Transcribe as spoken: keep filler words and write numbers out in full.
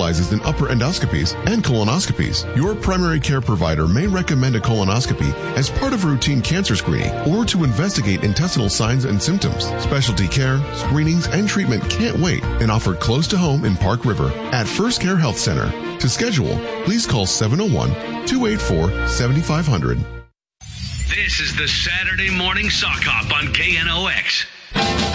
specializes in upper endoscopies and colonoscopies. Your primary care provider may recommend a colonoscopy as part of routine cancer screening or to investigate intestinal signs and symptoms. Specialty care, screenings, and treatment can't wait and offered close to home in Park River at First Care Health Center. To schedule, please call seven oh one, two eight four, seven five zero zero. This is the Saturday Morning Sock Hop on K N O X.